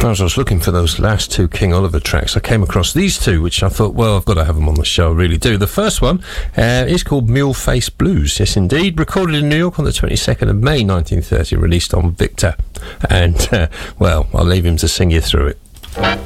As I was looking for those last two King Oliver tracks, I came across these two, which I thought, well, I've got to have them on the show. I really do. The first one is called Mule Face Blues. Yes, indeed. Recorded in New York on the 22nd of May, 1930. Released on Victor. And, well, I'll leave him to sing you through it.